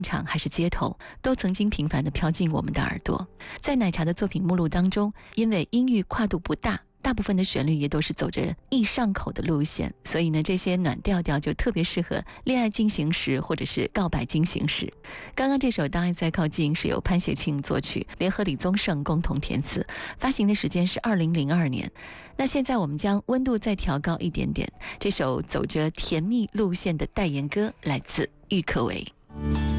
场还是街头，都曾经频繁地飘进我们的耳朵。在奶茶的作品目录当中，因为音域跨度不大，大部分的旋律也都是走着易上口的路线，所以呢，这些暖调调就特别适合恋爱进行时或者是告白进行时。刚刚这首《当爱在靠近》是由潘协庆作曲，联合李宗盛共同填词，发行的时间是2002年。那现在我们将温度再调高一点点，这首走着甜蜜路线的代言歌来自郁可唯。